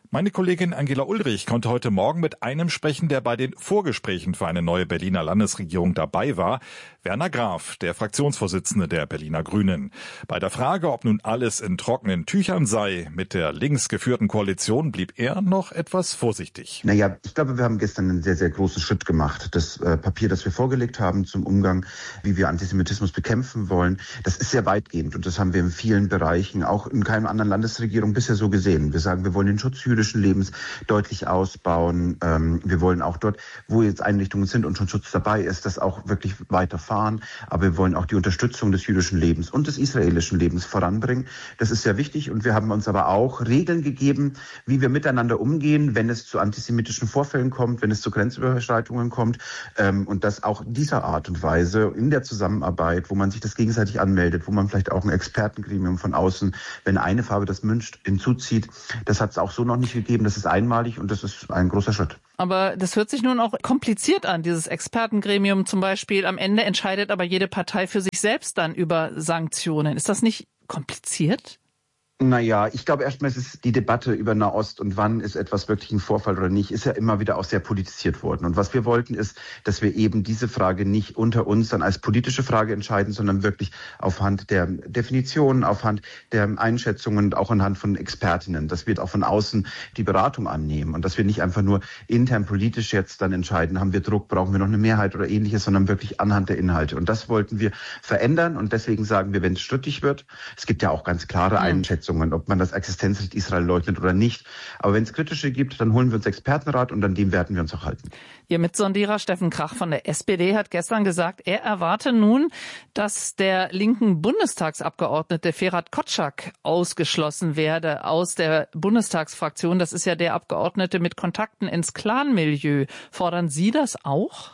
Meine Kollegin Angela Ulrich konnte heute Morgen mit einem sprechen, der bei den Vorgesprächen für eine neue Berliner Landesregierung dabei war. Werner Graf, der Fraktionsvorsitzende der Berliner Grünen. Bei der Frage, ob nun alles in trockenen Tüchern sei, mit der links geführten Koalition blieb er noch etwas vorsichtig. Naja, ich glaube, wir haben gestern einen sehr, sehr großen Schritt gemacht. Das Papier, das wir vorgelegt haben zum Umgang, wie wir Antisemitismus bekämpfen wollen, das ist sehr weitgehend. Und das haben wir in vielen Bereichen, auch in keiner anderen Landesregierung bisher so gesehen. Wir sagen, wir wollen den Schutz jüdischen Lebens deutlich ausbauen. Wir wollen auch dort, wo jetzt Einrichtungen sind und schon Schutz dabei ist, das auch wirklich weiterfahren. Aber wir wollen auch die Unterstützung des jüdischen Lebens und des israelischen Lebens voranbringen. Das ist sehr wichtig. Und wir haben uns aber auch Regeln gegeben, wie wir miteinander umgehen, wenn es zu antisemitischen Vorfällen kommt, wenn es zu Grenzüberschreitungen kommt. Und das auch dieser Art und Weise in der Zusammenarbeit, wo man sich das gegenseitig anmeldet, wo man vielleicht auch ein Expertengremium von außen, wenn eine Farbe das wünscht, hinzuzieht. Das hat es auch so noch nicht gegeben. Das ist einmalig und das ist ein großer Schritt. Aber das hört sich nun auch kompliziert an, dieses Expertengremium zum Beispiel. Am Ende entscheidet aber jede Partei für sich selbst dann über Sanktionen. Ist das nicht kompliziert? Naja, ich glaube erstmal, ist die Debatte über Nahost und wann ist etwas wirklich ein Vorfall oder nicht, ist ja immer wieder auch sehr politisiert worden. Und was wir wollten ist, dass wir eben diese Frage nicht unter uns dann als politische Frage entscheiden, sondern wirklich aufhand der Definitionen, aufhand der Einschätzungen und auch anhand von Expertinnen, dass wir auch von außen die Beratung annehmen und dass wir nicht einfach nur intern politisch jetzt dann entscheiden, haben wir Druck, brauchen wir noch eine Mehrheit oder ähnliches, sondern wirklich anhand der Inhalte. Und das wollten wir verändern und deswegen sagen wir, wenn es strittig wird, es gibt ja auch ganz klare Einschätzungen, ob man das Existenzrecht Israel leugnet oder nicht. Aber wenn es kritische gibt, dann holen wir uns Expertenrat und an dem werden wir uns auch halten. Ihr Mitsondierer Steffen Krach von der SPD hat gestern gesagt, er erwarte nun, dass der linken Bundestagsabgeordnete Ferhat Kotschak ausgeschlossen werde aus der Bundestagsfraktion. Das ist ja der Abgeordnete mit Kontakten ins Clanmilieu. Fordern Sie das auch?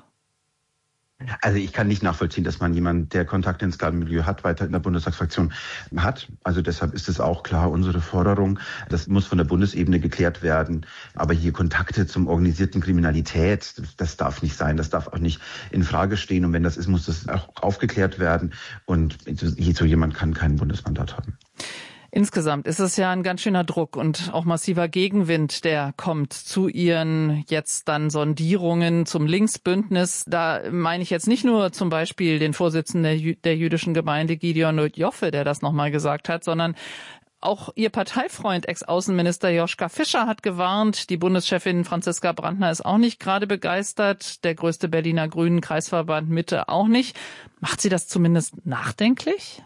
Also ich kann nicht nachvollziehen, dass man jemanden, der Kontakte ins Clanmilieu hat, weiter in der Bundestagsfraktion hat. Also deshalb ist es auch klar unsere Forderung. Das muss von der Bundesebene geklärt werden. Aber hier Kontakte zum organisierten Kriminalität, das darf nicht sein. Das darf auch nicht in Frage stehen. Und wenn das ist, muss das auch aufgeklärt werden. Und so jemand kann kein Bundesmandat haben. Insgesamt ist es ja ein ganz schöner Druck und auch massiver Gegenwind, der kommt zu Ihren jetzt dann Sondierungen zum Linksbündnis. Da meine ich jetzt nicht nur zum Beispiel den Vorsitzenden der jüdischen Gemeinde Gideon Joffe, der das nochmal gesagt hat, sondern auch Ihr Parteifreund, Ex-Außenminister Joschka Fischer, hat gewarnt. Die Bundeschefin Franziska Brandner ist auch nicht gerade begeistert. Der größte Berliner Grünen Kreisverband Mitte auch nicht. Macht Sie das zumindest nachdenklich?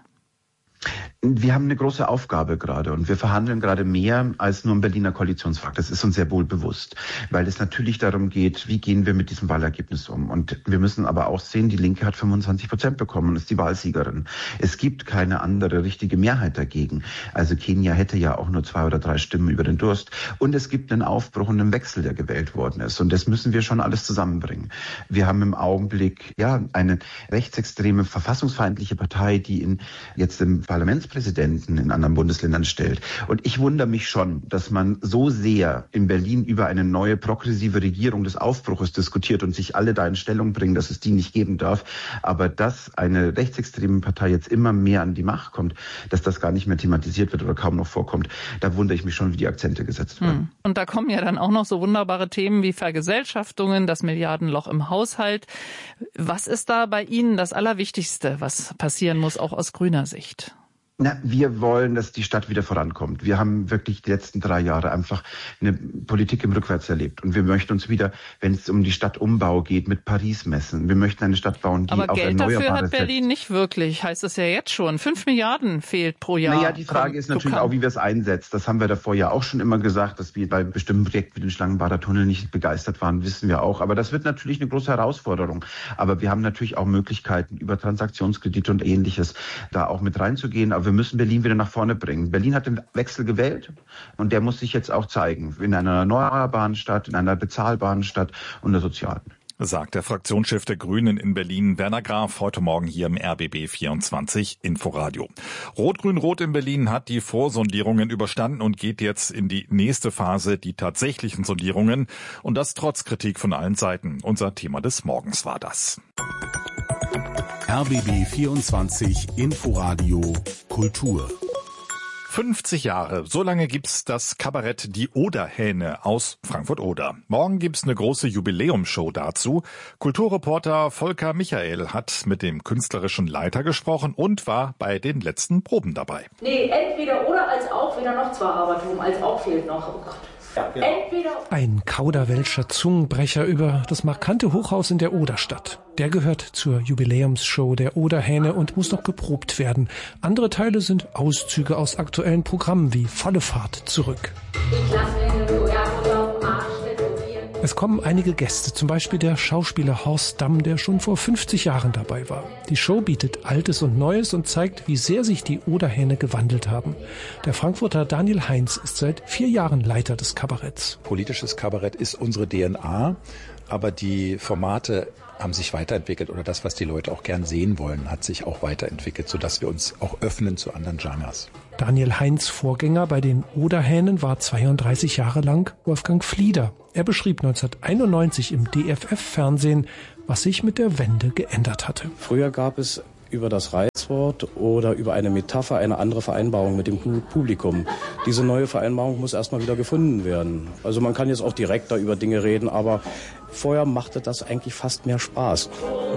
Wir haben eine große Aufgabe gerade und wir verhandeln gerade mehr als nur ein Berliner Koalitionsvertrag. Das ist uns sehr wohl bewusst, weil es natürlich darum geht, wie gehen wir mit diesem Wahlergebnis um. Und wir müssen aber auch sehen, die Linke hat 25% bekommen und ist die Wahlsiegerin. Es gibt keine andere richtige Mehrheit dagegen. Also Kenia hätte ja auch nur 2 oder 3 Stimmen über den Durst. Und es gibt einen Aufbruch und einen Wechsel, der gewählt worden ist. Und das müssen wir schon alles zusammenbringen. Wir haben im Augenblick eine rechtsextreme, verfassungsfeindliche Partei, die jetzt im Parlamentspräsidenten in anderen Bundesländern stellt. Und ich wundere mich schon, dass man so sehr in Berlin über eine neue progressive Regierung des Aufbruches diskutiert und sich alle da in Stellung bringen, dass es die nicht geben darf. Aber dass eine rechtsextreme Partei jetzt immer mehr an die Macht kommt, dass das gar nicht mehr thematisiert wird oder kaum noch vorkommt, da wundere ich mich schon, wie die Akzente gesetzt werden. Und da kommen ja dann auch noch so wunderbare Themen wie Vergesellschaftungen, das Milliardenloch im Haushalt. Was ist da bei Ihnen das Allerwichtigste, was passieren muss, auch aus grüner Sicht? Wir wollen, dass die Stadt wieder vorankommt. Wir haben wirklich die letzten 3 Jahre einfach eine Politik im Rückwärts erlebt. Und wir möchten uns wieder, wenn es um die Stadtumbau geht, mit Paris messen. Wir möchten eine Stadt bauen, die aber auf Geld Erneuerbare dafür hat Berlin nicht wirklich, heißt es ja jetzt schon. 5 Milliarden fehlt pro Jahr. Naja, die Frage ist natürlich auch, wie wir es einsetzen. Das haben wir davor ja auch schon immer gesagt, dass wir bei bestimmten Projekten wie dem Schlangenbader Tunnel nicht begeistert waren, wissen wir auch. Aber das wird natürlich eine große Herausforderung. Aber wir haben natürlich auch Möglichkeiten, über Transaktionskredite und Ähnliches da auch mit reinzugehen. Aber wir müssen Berlin wieder nach vorne bringen. Berlin hat den Wechsel gewählt und der muss sich jetzt auch zeigen. In einer erneuerbaren Stadt, in einer bezahlbaren Stadt und einer sozialen. Sagt der Fraktionschef der Grünen in Berlin, Werner Graf, heute Morgen hier im RBB 24 Inforadio. Rot-Grün-Rot in Berlin hat die Vorsondierungen überstanden und geht jetzt in die nächste Phase, die tatsächlichen Sondierungen. Und das trotz Kritik von allen Seiten. Unser Thema des Morgens war das. RBB 24 Inforadio Kultur. 50 Jahre, so lange gibt's das Kabarett Die Oderhähne aus Frankfurt-Oder. Morgen gibt's eine große Jubiläumsshow dazu. Kulturreporter Volker Michael hat mit dem künstlerischen Leiter gesprochen und war bei den letzten Proben dabei. Nee, entweder oder als auch, weder noch zwar, aber als auch fehlt noch. Oh Gott. Ja, genau. Ein Kauderwelscher Zungenbrecher über das markante Hochhaus in der Oderstadt. Der gehört zur Jubiläumsshow der Oderhähne und muss noch geprobt werden. Andere Teile sind Auszüge aus aktuellen Programmen wie Volle Fahrt zurück. Ich lass mir Es kommen einige Gäste, zum Beispiel der Schauspieler Horst Damm, der schon vor 50 Jahren dabei war. Die Show bietet Altes und Neues und zeigt, wie sehr sich die Oderhähne gewandelt haben. Der Frankfurter Daniel Heinz ist seit 4 Jahren Leiter des Kabaretts. Politisches Kabarett ist unsere DNA, aber die Formate haben sich weiterentwickelt oder das, was die Leute auch gern sehen wollen, hat sich auch weiterentwickelt, sodass wir uns auch öffnen zu anderen Genres. Daniel Heinz' Vorgänger bei den Oderhähnen war 32 Jahre lang Wolfgang Flieder. Er beschrieb 1991 im DFF-Fernsehen, was sich mit der Wende geändert hatte. Früher gab es über das Reizwort oder über eine Metapher eine andere Vereinbarung mit dem Publikum. Diese neue Vereinbarung muss erstmal wieder gefunden werden. Also man kann jetzt auch direkter über Dinge reden, aber vorher machte das eigentlich fast mehr Spaß.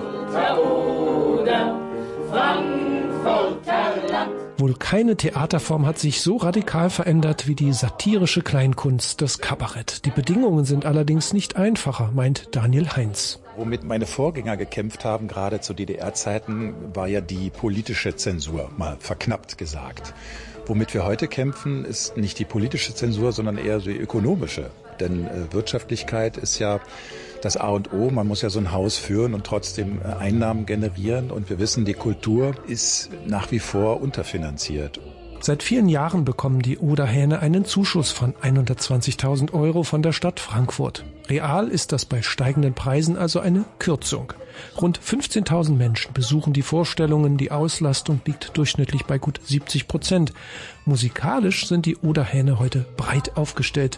Wohl keine Theaterform hat sich so radikal verändert wie die satirische Kleinkunst, das Kabarett. Die Bedingungen sind allerdings nicht einfacher, meint Daniel Heinz. Womit meine Vorgänger gekämpft haben, gerade zu DDR-Zeiten, war ja die politische Zensur, mal verknappt gesagt. Womit wir heute kämpfen, ist nicht die politische Zensur, sondern eher die ökonomische. Denn Wirtschaftlichkeit ist ja das A und O. Man muss ja so ein Haus führen und trotzdem Einnahmen generieren. Und wir wissen, die Kultur ist nach wie vor unterfinanziert. Seit vielen Jahren bekommen die Oderhähne einen Zuschuss von 120.000 € von der Stadt Frankfurt. Real ist das bei steigenden Preisen also eine Kürzung. Rund 15.000 Menschen besuchen die Vorstellungen. Die Auslastung liegt durchschnittlich bei gut 70%. Musikalisch sind die Oderhähne heute breit aufgestellt.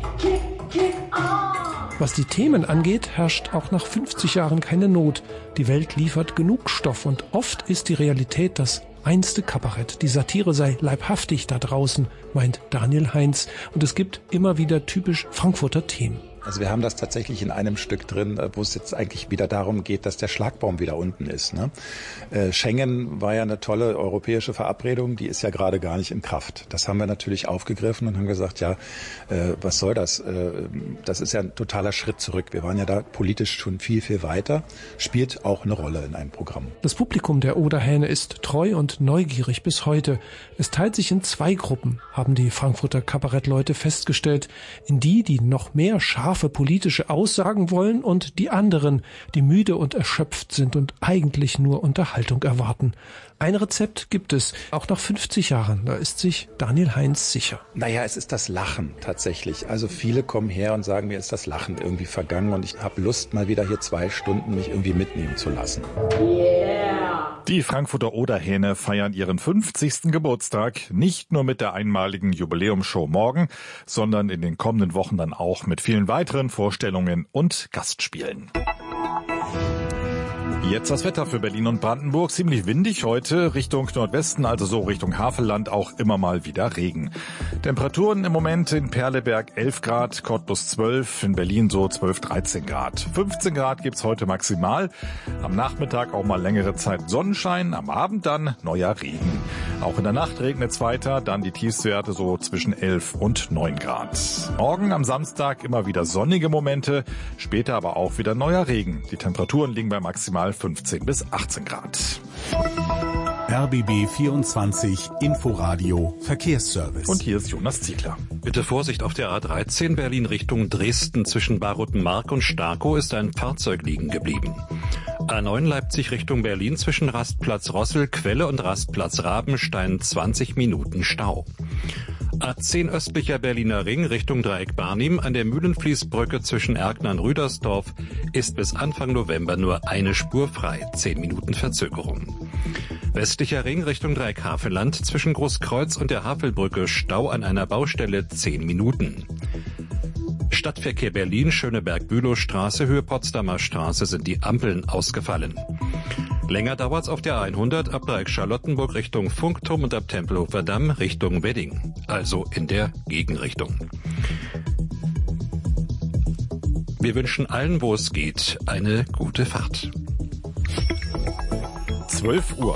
Was die Themen angeht, herrscht auch nach 50 Jahren keine Not. Die Welt liefert genug Stoff und oft ist die Realität das einste Kabarett. Die Satire sei leibhaftig da draußen, meint Daniel Heinz. Und es gibt immer wieder typisch Frankfurter Themen. Also wir haben das tatsächlich in einem Stück drin, wo es jetzt eigentlich wieder darum geht, dass der Schlagbaum wieder unten ist. Ne? Schengen war ja eine tolle europäische Verabredung, die ist ja gerade gar nicht in Kraft. Das haben wir natürlich aufgegriffen und haben gesagt, ja, was soll das? Das ist ja ein totaler Schritt zurück. Wir waren ja da politisch schon viel, viel weiter. Spielt auch eine Rolle in einem Programm. Das Publikum der Oderhähne ist treu und neugierig bis heute. Es teilt sich in 2 Gruppen, haben die Frankfurter Kabarettleute festgestellt. In die noch mehr scharfe politische Aussagen wollen und die anderen, die müde und erschöpft sind und eigentlich nur Unterhaltung erwarten. Ein Rezept gibt es, auch nach 50 Jahren, da ist sich Daniel Heinz sicher. Naja, es ist das Lachen tatsächlich. Also viele kommen her und sagen, mir ist das Lachen irgendwie vergangen und ich habe Lust, mal wieder hier 2 Stunden mich irgendwie mitnehmen zu lassen. Yeah. Die Frankfurter Oderhähne feiern ihren 50. Geburtstag nicht nur mit der einmaligen Jubiläumsshow morgen, sondern in den kommenden Wochen dann auch mit vielen weiteren Vorstellungen und Gastspielen. Jetzt das Wetter für Berlin und Brandenburg. Ziemlich windig heute, Richtung Nordwesten, also so Richtung Havelland, auch immer mal wieder Regen. Temperaturen im Moment in Perleberg 11 Grad, Cottbus 12, in Berlin so 12, 13 Grad. 15 Grad gibt's heute maximal. Am Nachmittag auch mal längere Zeit Sonnenschein, am Abend dann neuer Regen. Auch in der Nacht regnet's weiter, dann die Tiefstwerte so zwischen 11 und 9 Grad. Morgen am Samstag immer wieder sonnige Momente, später aber auch wieder neuer Regen. Die Temperaturen liegen bei maximal 15 bis 18 Grad. RBB 24 Inforadio Verkehrsservice. Und hier ist Jonas Ziegler. Bitte Vorsicht auf der A13 Berlin Richtung Dresden. Zwischen Baruttenmark und Starkow ist ein Fahrzeug liegen geblieben. A9 Leipzig Richtung Berlin zwischen Rastplatz Rossel, Quelle und Rastplatz Rabenstein 20 Minuten Stau. A10 östlicher Berliner Ring Richtung Dreieck Barnim an der Mühlenfließbrücke zwischen Erkner und Rüdersdorf ist bis Anfang November nur eine Spur frei, 10 Minuten Verzögerung. Westlicher Ring Richtung Dreieck Havelland zwischen Großkreuz und der Havelbrücke Stau an einer Baustelle 10 Minuten. Stadtverkehr Berlin, Schöneberg-Bülowstraße, Höhe Potsdamer Straße sind die Ampeln ausgefallen. Länger dauert's auf der 100 ab Dreieck Charlottenburg Richtung Funkturm und ab Tempelhofer Damm Richtung Wedding. Also in der Gegenrichtung. Wir wünschen allen, wo es geht, eine gute Fahrt. 12 Uhr.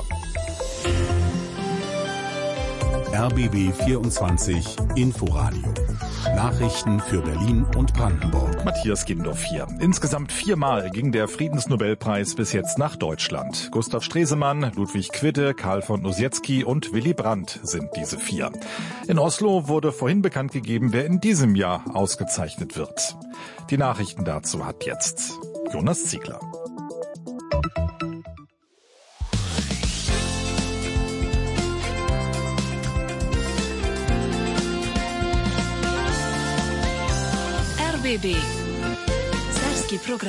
RBB 24 Inforadio. Nachrichten für Berlin und Brandenburg. Matthias Gindorf hier. Insgesamt 4-mal ging der Friedensnobelpreis bis jetzt nach Deutschland. Gustav Stresemann, Ludwig Quidde, Karl von Ossietzky und Willy Brandt sind diese 4. In Oslo wurde vorhin bekannt gegeben, wer in diesem Jahr ausgezeichnet wird. Die Nachrichten dazu hat jetzt Jonas Ziegler. RBB. Serbski program.